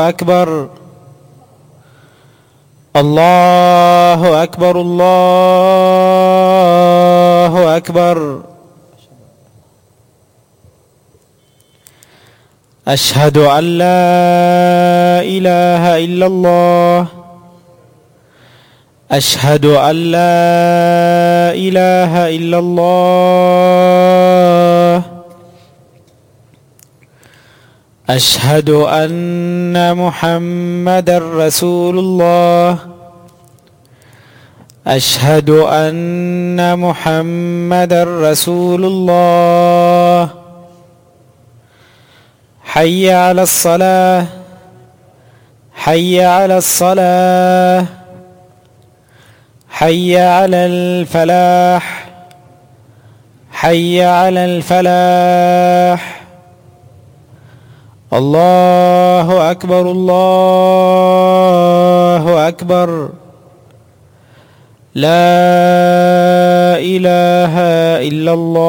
أكبر الله أكبر الله أكبر. أشهد أن لا إله إلا الله أشهد أن لا إله إلا الله أشهد أن محمدا رسول الله أشهد أن محمدا رسول الله. حي على الصلاة حي على الصلاة حي على الفلاح حي على الفلاح. الله أكبر الله أكبر. لا إله إلا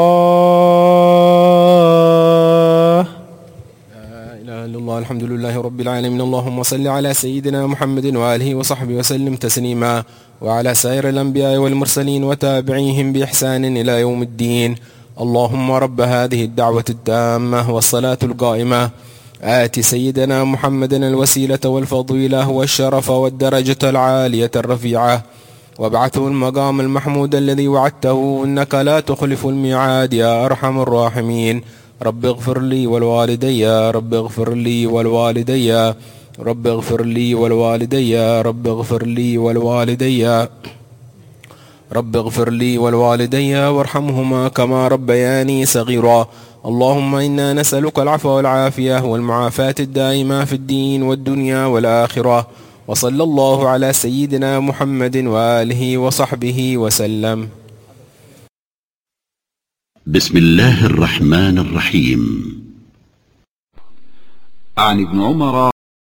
الله. لا إله إلا الله. الحمد لله رب العالمين. اللهم صل على سيدنا محمد وآله وصحبه وسلم تسليما، وعلى سائر الأنبياء والمرسلين وتابعيهم بإحسان إلى يوم الدين. اللهم رب هذه الدعوة التامة والصلاة القائمة آت سيدنا محمدا الوسيلة والفضيلة والشرف والدرجة العالية الرفيعة، وابعثه المقام المحمود الذي وعدته إنك لا تخلف الميعاد يا أرحم الراحمين. رب اغفر لي والوالدي رب اغفر لي والوالدي رب اغفر لي والوالدي رب اغفر لي والوالدي رب اغفر لي والوالدي وارحمهما كما ربياني صغيرا. اللهم إنا نسألك العفو والعافية والمعافاة الدائمة في الدين والدنيا والآخرة. وصلى الله على سيدنا محمد وآله وصحبه وسلم. بسم الله الرحمن الرحيم. عن ابن عمر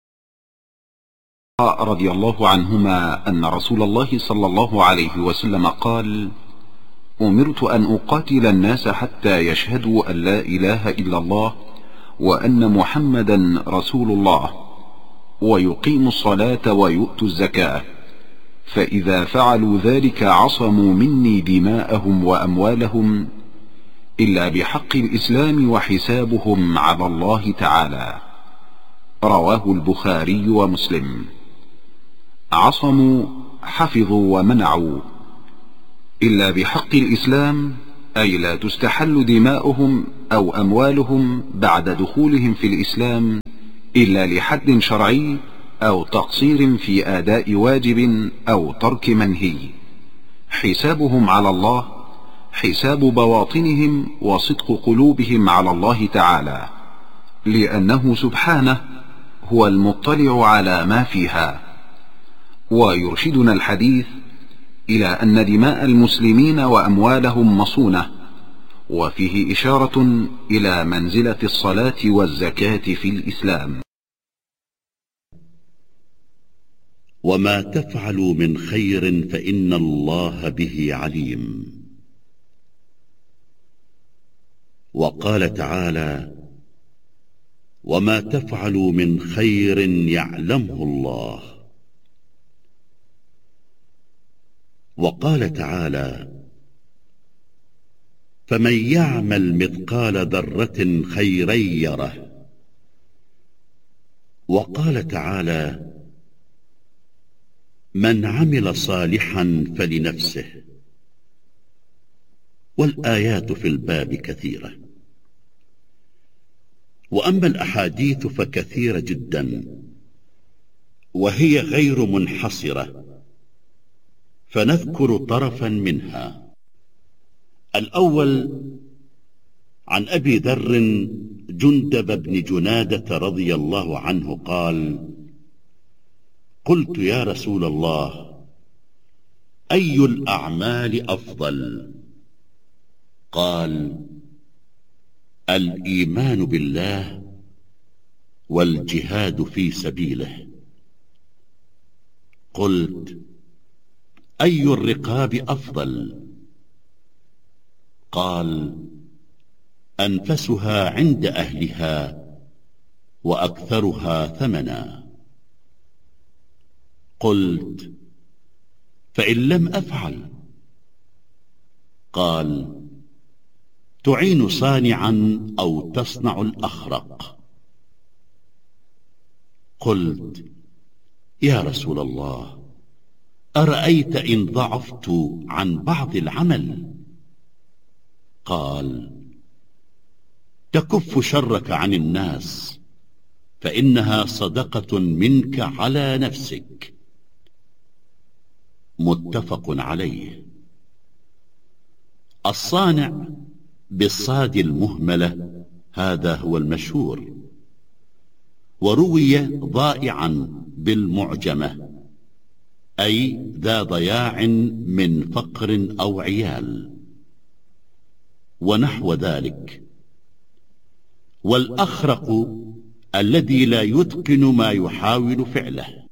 رضي الله عنهما أن رسول الله صلى الله عليه وسلم قال: أمرت أن أقاتل الناس حتى يشهدوا أن لا إله إلا الله وأن محمدا رسول الله ويقيموا الصلاة ويؤتوا الزكاة، فإذا فعلوا ذلك عصموا مني دماءهم وأموالهم إلا بحق الإسلام وحسابهم على الله تعالى. رواه البخاري ومسلم. عصموا حفظوا ومنعوا، إلا بحق الإسلام أي لا تستحل دماؤهم أو أموالهم بعد دخولهم في الإسلام إلا لحد شرعي أو تقصير في أداء واجب أو ترك منهي. حسابهم على الله حساب بواطنهم وصدق قلوبهم على الله تعالى، لأنه سبحانه هو المطلع على ما فيها. ويرشدنا الحديث إلى أن دماء المسلمين وأموالهم مصونة، وفيه إشارة إلى منزلة الصلاة والزكاة في الإسلام. وما تفعلوا من خير فإن الله به عليم. وقال تعالى: وما تفعلوا من خير يعلمه الله. وقال تعالى: فمن يعمل مثقال ذرة خيرا يره. وقال تعالى: من عمل صالحا فلنفسه. والآيات في الباب كثيرة. وأما الأحاديث فكثيرة جدا، وهي غير منحصرة، فنذكر طرفا منها. الأول عن أبي ذر جندب بن جنادة رضي الله عنه قال: قلت يا رسول الله، أي الأعمال أفضل؟ قال: الإيمان بالله والجهاد في سبيله. قلت: أي الرقاب أفضل؟ قال: أنفسها عند أهلها وأكثرها ثمنا. قلت: فإن لم أفعل؟ قال: تعين صانعا أو تصنع الأخرق. قلت: يا رسول الله، أرأيت إن ضعفت عن بعض العمل؟ قال: تكف شرك عن الناس، فإنها صدقة منك على نفسك. متفق عليه. الصانع بالصاد المهملة هذا هو المشهور، وروي ضائعا بالمعجمة، أي ذا ضياع من فقر أو عيال ونحو ذلك. والأخرق الذي لا يتقن ما يحاول فعله.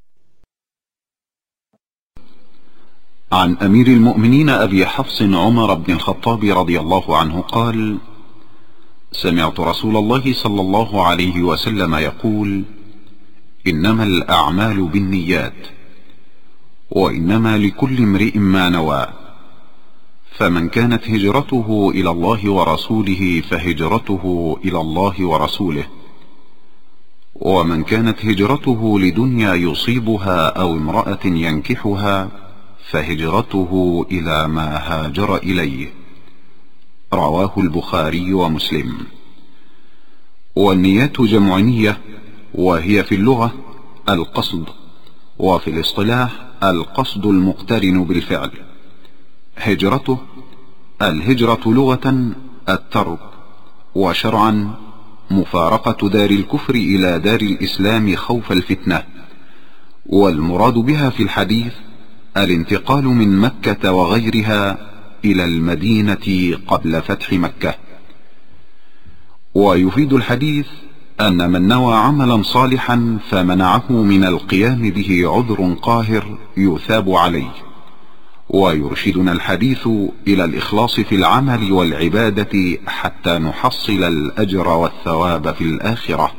عن أمير المؤمنين أبي حفص عمر بن الخطاب رضي الله عنه قال: سمعت رسول الله صلى الله عليه وسلم يقول: إنما الأعمال بالنيات، وإنما لكل امرئ ما نوى، فمن كانت هجرته إلى الله ورسوله فهجرته إلى الله ورسوله، ومن كانت هجرته لدنيا يصيبها أو امرأة ينكحها فهجرته إلى ما هاجر إليه. رواه البخاري ومسلم. والنيات جمع نية، وهي في اللغة القصد، وفي الاصطلاح القصد المقترن بالفعل. هجرته الهجرة لغة الترك، وشرعا مفارقة دار الكفر إلى دار الإسلام خوف الفتنة. والمراد بها في الحديث الانتقال من مكة وغيرها إلى المدينة قبل فتح مكة. ويفيد الحديث أن من نوى عملا صالحا فمنعه من القيام به عذر قاهر يثاب عليه. ويرشدنا الحديث إلى الإخلاص في العمل والعبادة حتى نحصل الأجر والثواب في الآخرة.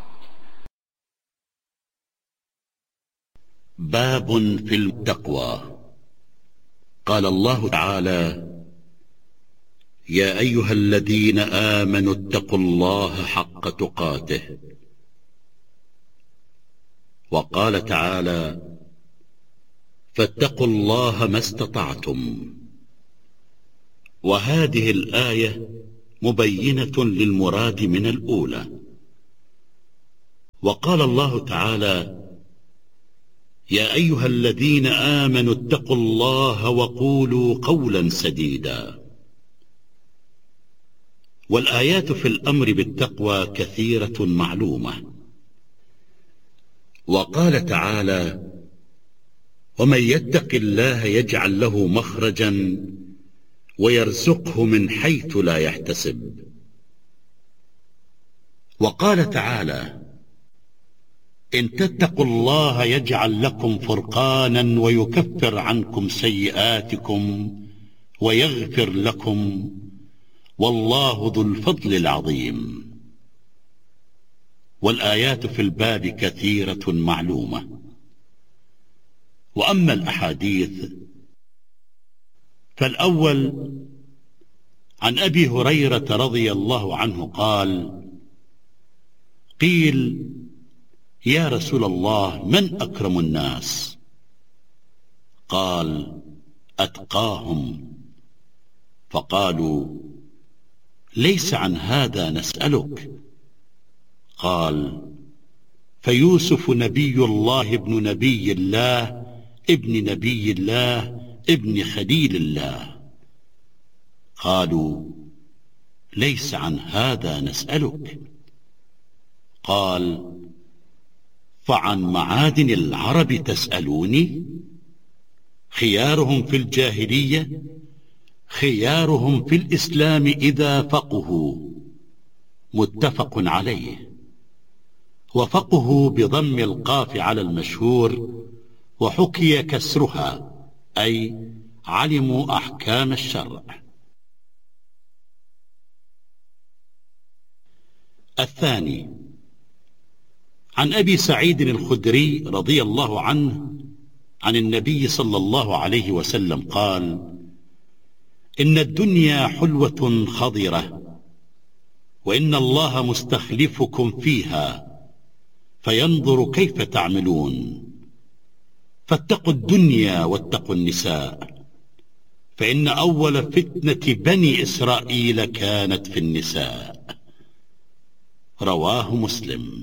باب في التقوى. قال الله تعالى: يا أيها الذين آمنوا اتقوا الله حق تقاته. وقال تعالى: فاتقوا الله ما استطعتم. وهذه الآية مبينة للمراد من الأولى. وقال الله تعالى: يا أيها الذين آمنوا اتقوا الله وقولوا قولا سديدا. والآيات في الأمر بالتقوى كثيرة معلومة. وقال تعالى: ومن يتق الله يجعل له مخرجا ويرزقه من حيث لا يحتسب. وقال تعالى: إن تتقوا الله يجعل لكم فرقانا ويكفر عنكم سيئاتكم ويغفر لكم والله ذو الفضل العظيم. والآيات في الباب كثيرة معلومة. وأما الأحاديث فالأول عن أبي هريرة رضي الله عنه قال: قيل: يا رسول الله، من أكرم الناس؟ قال: أتقاهم. فقالوا: ليس عن هذا نسألك. قال: فيوسف نبي الله ابن نبي الله ابن نبي الله ابن خليل الله. قالوا: ليس عن هذا نسألك. قال: فعن معادن العرب تسألوني؟ خيارهم في الجاهلية خيارهم في الإسلام إذا فقهوا. متفق عليه. وفقهوا بضم القاف على المشهور، وحكي كسرها، أي علموا أحكام الشرع. الثاني عن أبي سعيد الخدري رضي الله عنه عن النبي صلى الله عليه وسلم قال: إن الدنيا حلوة خضرة، وإن الله مستخلفكم فيها فينظر كيف تعملون، فاتقوا الدنيا واتقوا النساء، فإن أول فتنة بني إسرائيل كانت في النساء. رواه مسلم.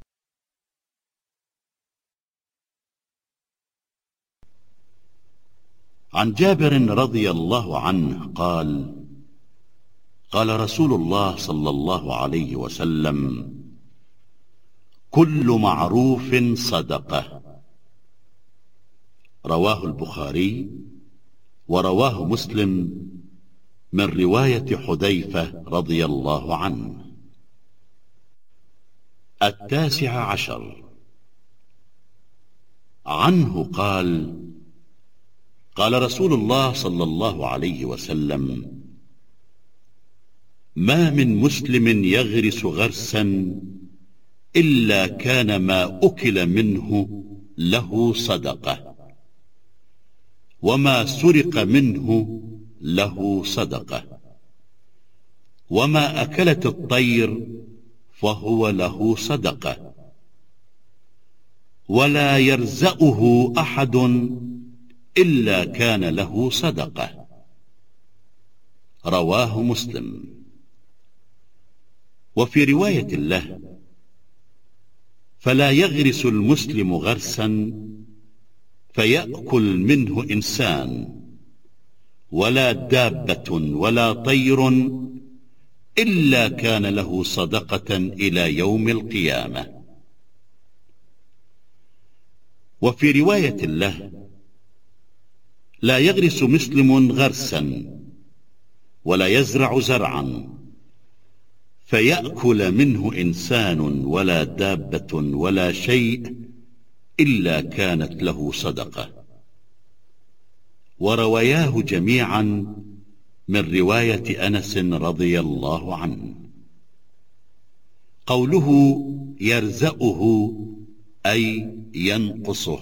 عن جابر رضي الله عنه قال: قال رسول الله صلى الله عليه وسلم: كل معروف صدقة. رواه البخاري، ورواه مسلم من رواية حذيفة رضي الله عنه. 19 عنه قال: قال رسول الله صلى الله عليه وسلم: ما من مسلم يغرس غرسا إلا كان ما أكل منه له صدقة، وما سرق منه له صدقة، وما أكلت الطير فهو له صدقة، ولا يرزقه أحد إلا كان له صدقة. رواه مسلم. وفي رواية له: فلا يغرس المسلم غرسا فيأكل منه إنسان ولا دابة ولا طير إلا كان له صدقة إلى يوم القيامة. وفي رواية له: لا يغرس مسلم غرسا ولا يزرع زرعا فيأكل منه إنسان ولا دابة ولا شيء إلا كانت له صدقة. ورواياه جميعا من رواية أنس رضي الله عنه. قوله يرزقه أي ينقصه.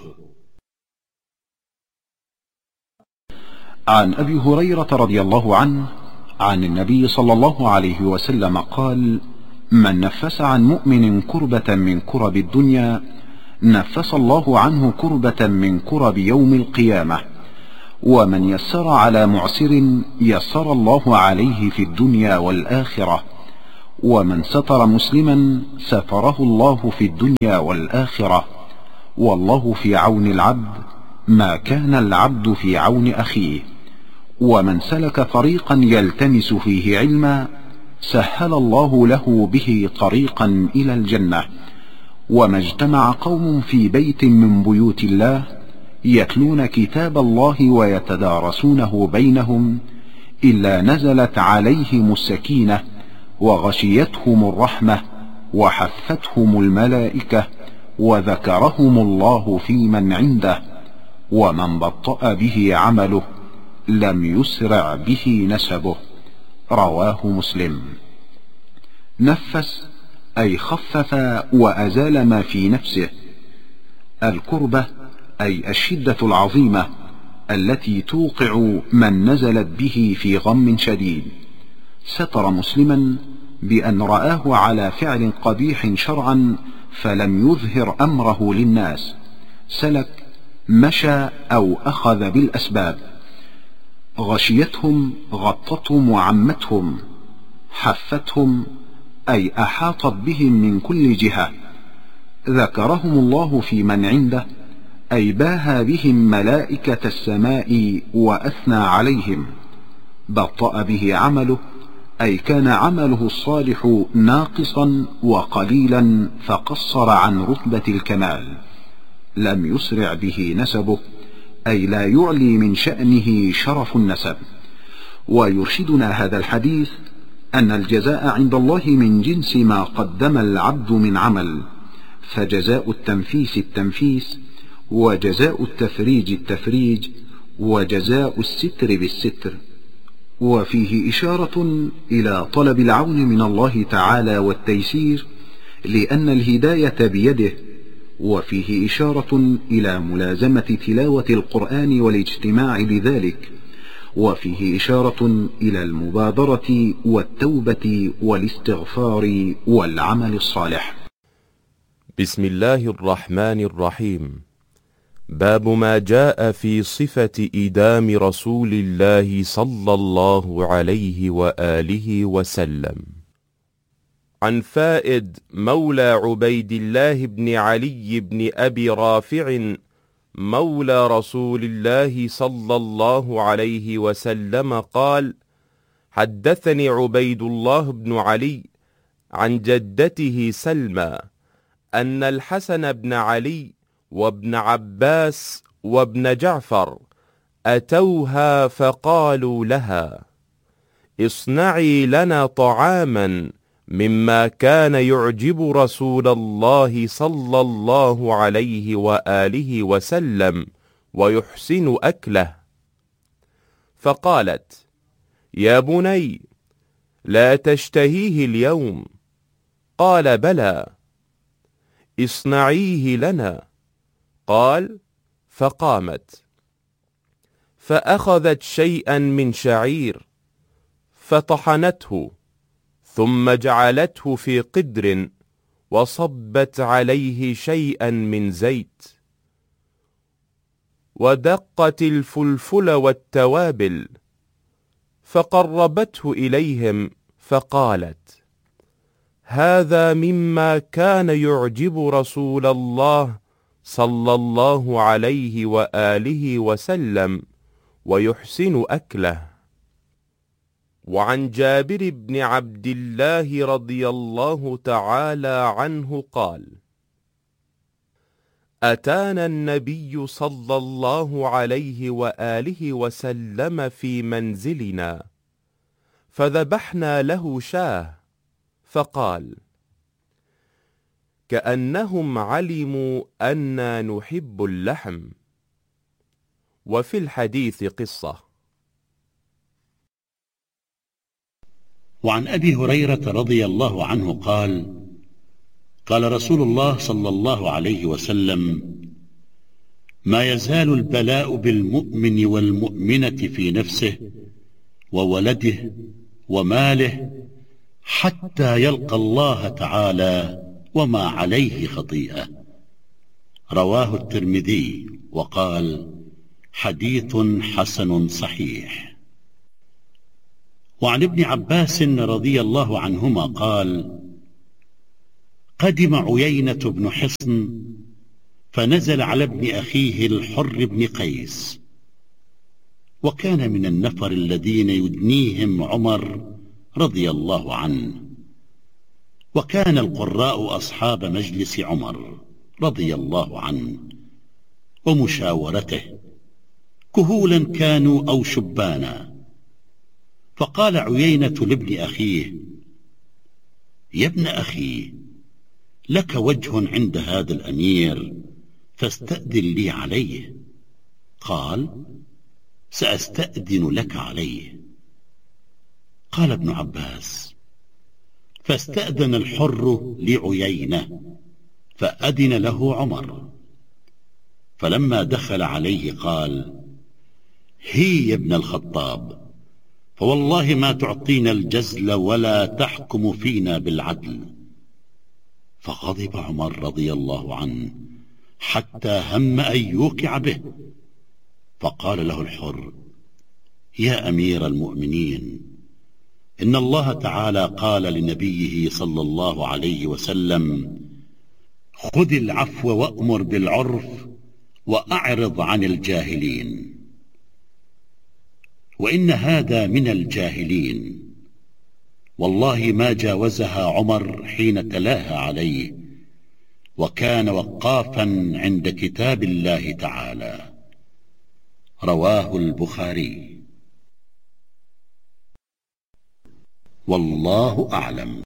عن أبي هريرة رضي الله عنه عن النبي صلى الله عليه وسلم قال: من نفس عن مؤمن كربة من كرب الدنيا نفس الله عنه كربة من كرب يوم القيامة، ومن يسر على معسر يسر الله عليه في الدنيا والآخرة، ومن ستر مسلما ستره الله في الدنيا والآخرة، والله في عون العبد ما كان العبد في عون أخيه. ومن سلك طريقا يلتمس فيه علما سهل الله له به طريقا إلى الجنة. وما اجتمع قوم في بيت من بيوت الله يتلون كتاب الله ويتدارسونه بينهم إلا نزلت عليهم السكينة وغشيتهم الرحمة وحفتهم الملائكة وذكرهم الله في من عنده. ومن بطأ به عمله لم يسرع به نسبه. رواه مسلم. نفس أي خفف وأزال ما في نفسه. الكربة أي الشدة العظيمة التي توقع من نزلت به في غم شديد. ستر مسلما بأن رآه على فعل قبيح شرعا فلم يظهر أمره للناس، سلك، مشى أو أخذ بالأسباب. غشيتهم غطتهم وعمتهم. حفتهم أي أحاطت بهم من كل جهة. ذكرهم الله في من عنده أي باهى بهم ملائكة السماء وأثنى عليهم. بطأ به عمله أي كان عمله الصالح ناقصا وقليلا فقصر عن رتبة الكمال. لم يسرع به نسبه أي لا يعلي من شأنه شرف النسب. ويرشدنا هذا الحديث أن الجزاء عند الله من جنس ما قدم العبد من عمل، فجزاء التنفيس التنفيس، وجزاء التفريج التفريج، وجزاء الستر بالستر. وفيه إشارة إلى طلب العون من الله تعالى والتيسير، لأن الهداية بيده، وفيه إشارة إلى ملازمة تلاوة القرآن والاجتماع لذلك، وفيه إشارة إلى المبادرة والتوبة والاستغفار والعمل الصالح. بسم الله الرحمن الرحيم. باب ما جاء في صفة إدام رسول الله صلى الله عليه وآله وسلم. عن فائد مولى عبيد الله بن علي بن أبي رافع مولى رسول الله صلى الله عليه وسلم قال: حدثني عبيد الله بن علي عن جدته سلمى أن الحسن بن علي وابن عباس وابن جعفر أتوها فقالوا لها: اصنعي لنا طعاما مما كان يعجب رسول الله صلى الله عليه وآله وسلم ويحسن أكله. فقالت: يا بني، لا تشتهيه اليوم؟ قال: بلى. اصنعيه لنا. قال: فقامت فأخذت شيئا من شعير فطحنته، ثم جعلته في قدر وصبت عليه شيئا من زيت، ودقت الفلفل والتوابل، فقربته إليهم فقالت: هذا مما كان يعجب رسول الله صلى الله عليه وآله وسلم ويحسن أكله. وعن جابر بن عبد الله رضي الله تعالى عنه قال: أتانا النبي صلى الله عليه وآله وسلم في منزلنا فذبحنا له شاه، فقال: كأنهم علموا أننا نحب اللحم. وفي الحديث قصة. وعن أبي هريرة رضي الله عنه قال: قال رسول الله صلى الله عليه وسلم: ما يزال البلاء بالمؤمن والمؤمنة في نفسه وولده وماله حتى يلقى الله تعالى وما عليه خطيئة. رواه الترمذي وقال: حديث حسن صحيح. وعن ابن عباس رضي الله عنهما قال: قدم عيينة بن حصن فنزل على ابن أخيه الحر بن قيس، وكان من النفر الذين يدنيهم عمر رضي الله عنه، وكان القراء أصحاب مجلس عمر رضي الله عنه ومشاورته، كهولا كانوا أو شبانا. فقال عيينة لابن أخيه: يا ابن أخي، لك وجه عند هذا الأمير فاستأذن لي عليه. قال: سأستأذن لك عليه. قال ابن عباس: فاستأذن الحر لعيينة فأذن له عمر، فلما دخل عليه قال: هي يا ابن الخطاب، فوالله ما تعطينا الجزل ولا تحكم فينا بالعدل. فغضب عمر رضي الله عنه حتى هم أن يوقع به، فقال له الحر: يا أمير المؤمنين، إن الله تعالى قال لنبيه صلى الله عليه وسلم: خذ العفو وأمر بالعرف وأعرض عن الجاهلين. وإن هذا من الجاهلين. والله ما جاوزها عمر حين تلاها عليه، وكان وقافا عند كتاب الله تعالى. رواه البخاري. والله أعلم.